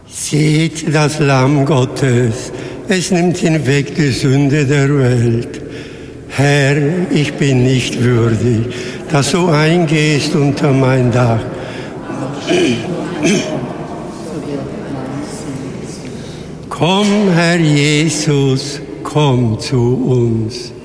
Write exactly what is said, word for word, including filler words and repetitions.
Seht das Lamm Gottes, es nimmt hinweg die Sünde der Welt. Herr, ich bin nicht würdig, dass du eingehst unter mein Dach. Komm, Herr Jesus, komm zu uns.